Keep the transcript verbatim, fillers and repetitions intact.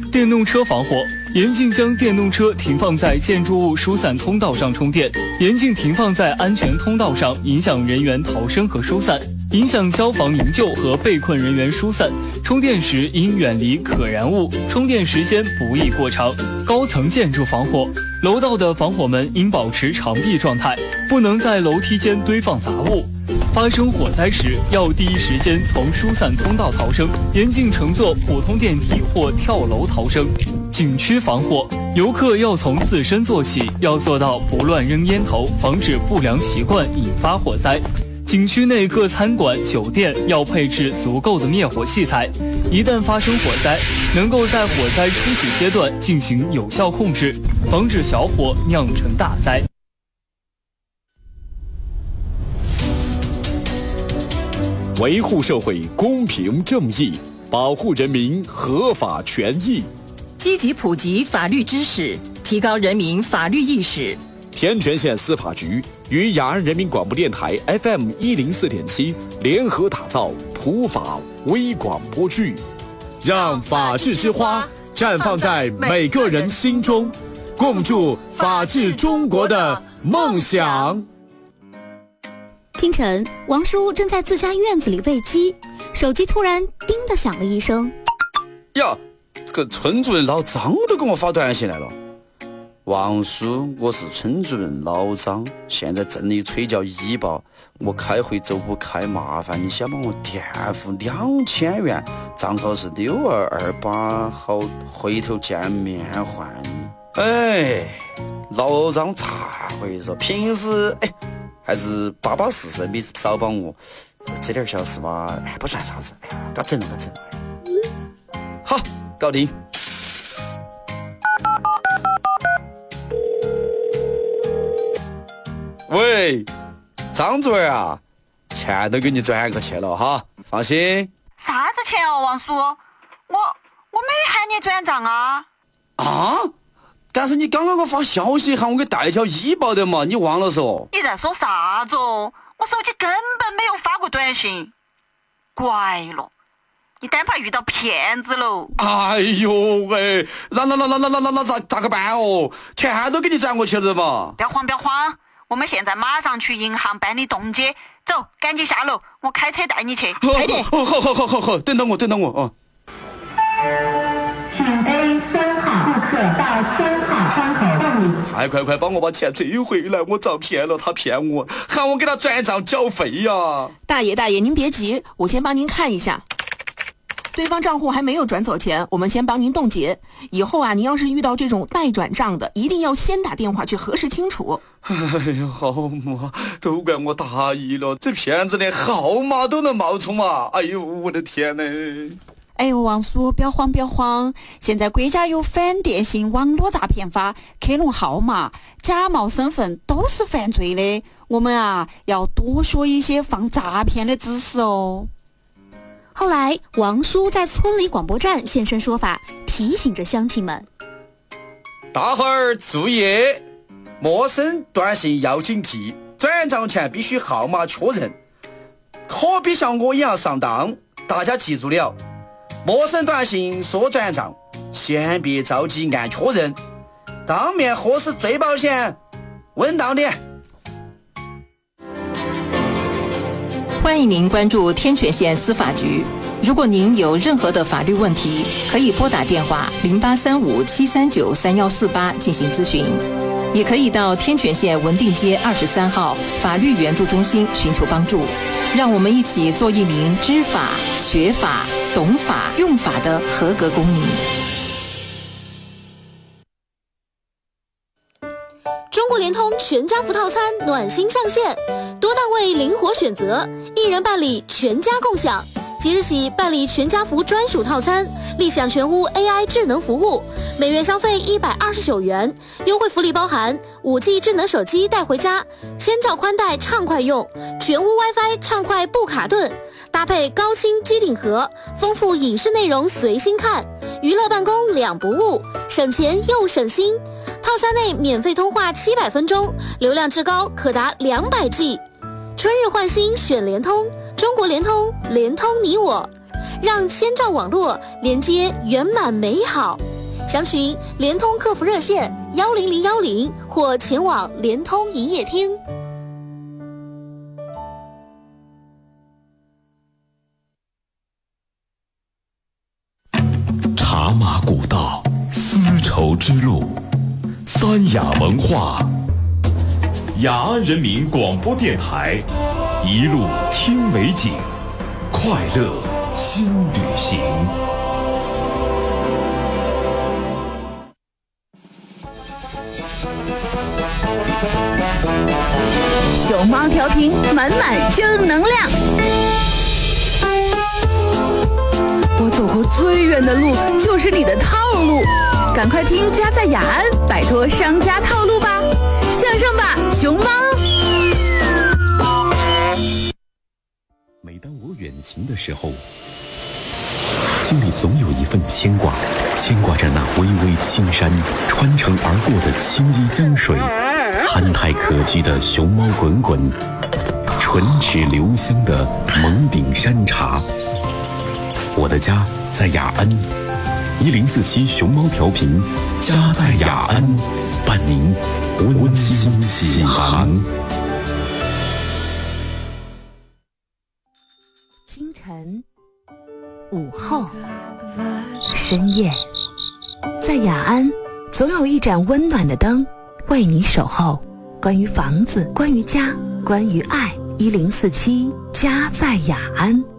电动车防火，严禁将电动车停放在建筑物疏散通道上充电，严禁停放在安全通道上，影响人员逃生和疏散，影响消防营救和被困人员疏散。充电时应远离可燃物，充电时间不宜过长。高层建筑防火，楼道的防火门应保持长闭状态，不能在楼梯间堆放杂物。发生火灾时，要第一时间从疏散通道逃生，严禁乘坐普通电梯或跳楼逃生。景区防火，游客要从自身做起，要做到不乱扔烟头，防止不良习惯引发火灾。景区内各餐馆、酒店要配置足够的灭火器材，一旦发生火灾，能够在火灾初期阶段进行有效控制，防止小火酿成大灾。 维护社会公平正义，保护人民合法权益， 积极普及法律知识，提高人民法律意识。 天全县司法局与雅安人民广播电台 F M 一零四点七联合打造普法微广播剧，让法治之花绽放在每个人心中，共筑法治中国的梦想。 清晨，王叔正在自家院子里喂鸡，手机突然叮的响了一声。 呀，这个村主任老张都给我发短信来了。王叔，我是村主任老张，现在镇里催叫医保，我开会走不开，麻烦你先帮我垫付两千元，账号是六二二八，好回头见面还你。哎，老张咋回事？平时哎。还是巴巴适适，没少帮我，这点小事嘛，哎，不算啥子，哎呀，搞整了，搞整了。好，搞定。喂，张主任啊，钱都给你转过去了哈，放心。 啥子钱哦，王叔？我我没喊你转账啊。 啊？但是你刚刚给我发消息喊我给代缴医保的嘛，你忘了说？ 你在说啥子哦？我手机根本没有发过短信。怪了，你单怕遇到骗子喽。 哎呦喂，那那那那那那那那咋咋个办哦？钱都给你转过去了嘛。 不要慌不要慌，我们现在马上去银行办理冻结。走，赶紧下楼，我开车带你去。 快点！好好好好好好，等等我等等我啊。 请跟三号顾客到三号窗口办理。 快快快，帮我把钱追回来！我遭骗了，他骗我，喊我给他转账缴费呀！ 大爷大爷，您别急，我先帮您看一下。对方账户还没有转走钱，我们先帮您冻结。以后啊，您要是遇到这种待转账的，一定要先打电话去核实清楚。 哎呀，好嘛，都怪我大意了，这骗子连号码都能冒充嘛！哎呦，我的天哪！ 哎呦，王叔，不要慌，不要慌！现在国家有反电信网络诈骗法，克隆号码、假冒身份都是犯罪的。我们啊，要多说一些防诈骗的知识哦。 后来，王叔在村里广播站现身说法，提醒着乡亲们： 大伙儿注意，陌生短信要警惕，转账前必须号码确认，可别像我一样上当。大家记住了。陌生短信说转账，先别着急按确认，当面核实最保险，稳当点。 欢迎您关注天全县司法局。如果您有任何的法律问题，可以拨打电话零八三五七三九三幺四八进行咨询，也可以到天全县文定街二十三号法律援助中心寻求帮助。让我们一起做一名知法、学法、懂法、用法的合格公民。 中国联通全家福套餐暖心上线，多档位灵活选择，一人办理全家共享。即日起办理全家福专属套餐，立享全屋 A I 智能服务，每月消费一百二十九元，优惠福利包含 五 G 智能手机带回家，千兆宽带畅快用，全屋 WiFi 畅快不卡顿，搭配高清机顶盒，丰富影视内容随心看，娱乐办公两不误，省钱又省心。套餐内免费通话七百分钟，流量至高可达两百 G。春日换新选联通，中国联通，联通你我，让千兆网络连接圆满美好。 详询联通客服热线幺零零幺零或前往联通营业厅。 茶马古道，丝绸之路，三雅文化，雅安人民广播电台，一路听美景，快乐新旅行。 熊猫调频满满正能量。我走过最远的路就是你的套路，赶快听家在雅安，摆脱商家套路吧，向上吧，熊猫！ 每当我远行的时候，心里总有一份牵挂，牵挂着那巍巍青山，穿城而过的青衣江水，憨态可掬的熊猫滚滚，唇齿留香的蒙顶山茶。我的家在雅安，一零四七熊猫调频，家在雅安，伴您温馨起航。 清晨、午后、深夜，在雅安，总有一盏温暖的灯为你守候。关于房子，关于家，关于爱，一零四七，家在雅安。